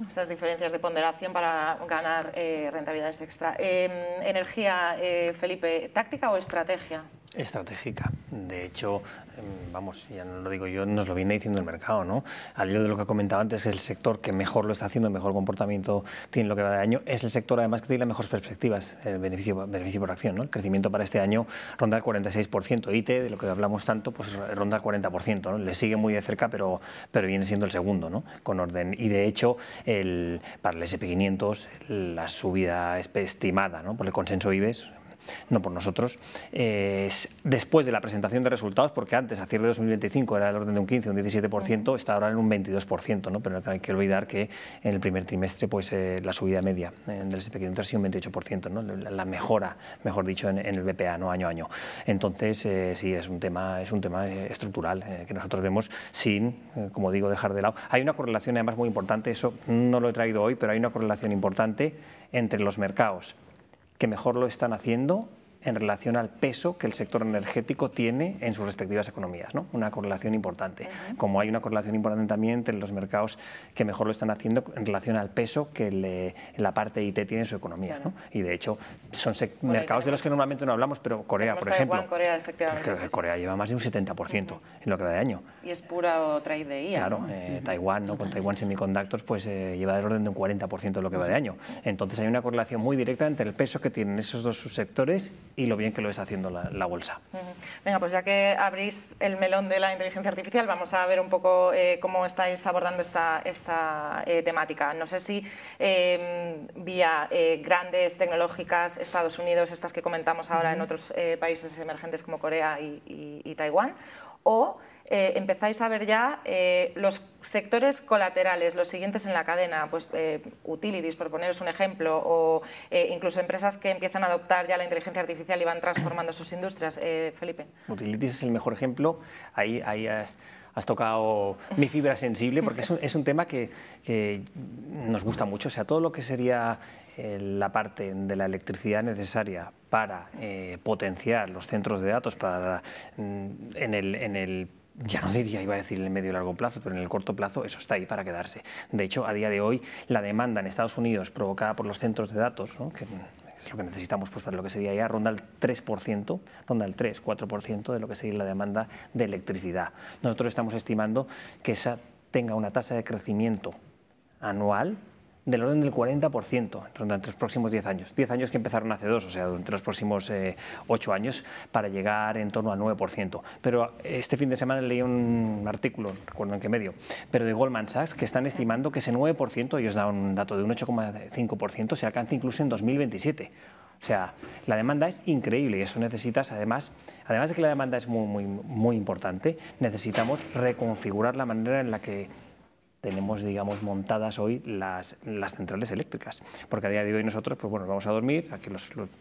estas diferencias de ponderación para ganar rentabilidades extra. Energía, Felipe, ¿táctica o estrategia? Estratégica. De hecho, vamos, ya no lo digo yo, nos lo viene diciendo el mercado, ¿no? Al hilo de lo que comentaba antes, el sector que mejor lo está haciendo, el mejor comportamiento tiene lo que va de año, es el sector además que tiene las mejores perspectivas, el beneficio por acción, ¿no? El crecimiento para este año ronda el 46%, ITE, de lo que hablamos tanto, pues ronda el 40%, ¿no? Le sigue muy de cerca, pero viene siendo el segundo, ¿no? Con orden. Y de hecho, para el SP500, la subida estimada, ¿no? Por el consenso IBEX, no por nosotros, después de la presentación de resultados, porque antes, a cierre de 2025, era del orden de un 15, un 17%, está ahora en un 22%, ¿no? Pero no hay que olvidar que en el primer trimestre pues, la subida media del SP500 ha sido un 28%, ¿no? La mejora, mejor dicho, en el BPA, ¿no? Año a año. Entonces, sí, es un tema estructural que nosotros vemos sin, como digo, dejar de lado. Hay una correlación además muy importante, eso no lo he traído hoy, pero hay una correlación importante entre los mercados que mejor lo están haciendo en relación al peso que el sector energético tiene en sus respectivas economías, ¿no? Una correlación importante. Como hay una correlación importante también entre los mercados que mejor lo están haciendo en relación al peso que la parte IT tiene en su economía, ¿no? Y de hecho son mercados de los que normalmente no hablamos, pero Corea, por ejemplo. Taiwán, Corea, efectivamente. Corea lleva más de un 70% en lo que va de año. Y es pura trade de IA. Claro, Taiwán, ¿no? Con Taiwan Semiconductors, pues lleva del orden de un 40% de lo que va de año. Entonces hay una correlación muy directa entre el peso que tienen esos dos subsectores y lo bien que lo está haciendo la bolsa. Venga, pues ya que abrís el melón de la inteligencia artificial, vamos a ver un poco cómo estáis abordando esta temática. No sé si vía grandes tecnológicas, Estados Unidos, estas que comentamos ahora en otros países emergentes como Corea y Taiwán, o empezáis a ver ya los sectores colaterales, los siguientes en la cadena, pues utilities, por poneros un ejemplo, o incluso empresas que empiezan a adoptar ya la inteligencia artificial y van transformando sus industrias. Felipe. Utilities es el mejor ejemplo. Ahí has tocado mi fibra sensible, porque es un tema que nos gusta mucho. O sea, todo lo que sería la parte de la electricidad necesaria para potenciar los centros de datos en el ya no diría, iba a decir en el medio y largo plazo, pero en el corto plazo eso está ahí para quedarse. De hecho, a día de hoy, la demanda en Estados Unidos provocada por los centros de datos, ¿no? Que es lo que necesitamos pues, para lo que sería ya, ronda el 3%, ronda el 3-4% de lo que sería la demanda de electricidad. Nosotros estamos estimando que esa tenga una tasa de crecimiento anual del orden del 40% durante los próximos 10 años. 10 años que empezaron hace 2, o sea, durante los próximos 8 años, para llegar en torno al 9%. Pero este fin de semana leí un artículo, no recuerdo en qué medio, pero de Goldman Sachs, que están estimando que ese 9%, ellos dan un dato de un 8,5%, se alcance incluso en 2027. O sea, la demanda es increíble y eso necesitas, además de que la demanda es muy importante, necesitamos reconfigurar la manera en la que tenemos, digamos, montadas hoy las centrales eléctricas, porque a día de hoy nosotros, pues bueno, vamos a dormir, aquí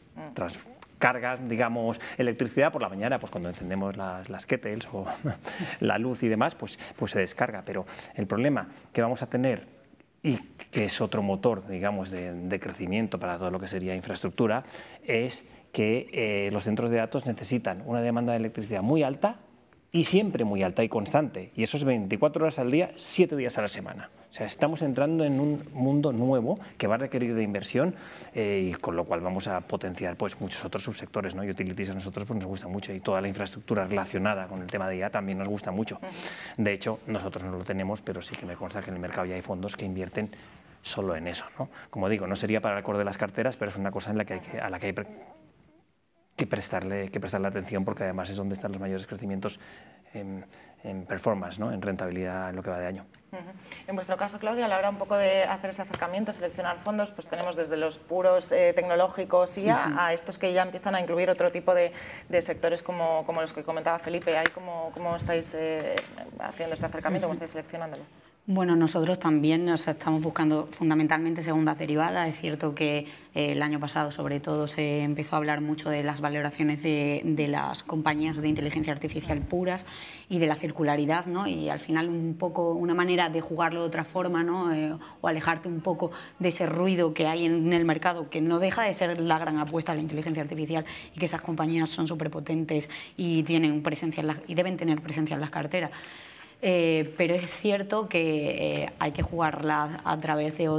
cargas, digamos, electricidad por la mañana, pues cuando encendemos las kettles o la luz y demás, pues se descarga, pero el problema que vamos a tener, y que es otro motor, digamos, de crecimiento para todo lo que sería infraestructura, es que los centros de datos necesitan una demanda de electricidad muy alta y siempre muy alta y constante, y eso es 24 horas al día, 7 días a la semana. O sea, estamos entrando en un mundo nuevo que va a requerir de inversión y con lo cual vamos a potenciar pues, muchos otros subsectores, ¿no? Y utilities a nosotros pues, nos gusta mucho y toda la infraestructura relacionada con el tema de IA también nos gusta mucho. De hecho, nosotros no lo tenemos, pero sí que me consta que en el mercado ya hay fondos que invierten solo en eso, ¿no? Como digo, no sería para el core de las carteras, pero es una cosa en la que hay que prestarle atención, porque además es donde están los mayores crecimientos en performance, ¿no? En rentabilidad en lo que va de año. En vuestro caso, Claudia, a la hora un poco de hacer ese acercamiento, seleccionar fondos, pues tenemos desde los puros tecnológicos IA a estos que ya empiezan a incluir otro tipo de sectores como los que comentaba Felipe. ¿Ahí cómo estáis haciendo este acercamiento, cómo estáis seleccionándolo? Bueno, nosotros también nos estamos buscando fundamentalmente segundas derivadas. Es cierto que el año pasado, sobre todo, se empezó a hablar mucho de las valoraciones de las compañías de inteligencia artificial puras y de la circularidad, ¿no? Y al final un poco una manera de jugarlo de otra forma, ¿no? O alejarte un poco de ese ruido que hay en el mercado, que no deja de ser la gran apuesta a la inteligencia artificial y que esas compañías son superpotentes y tienen presencia y deben tener presencia en las carteras. Pero es cierto que hay que jugarla a través de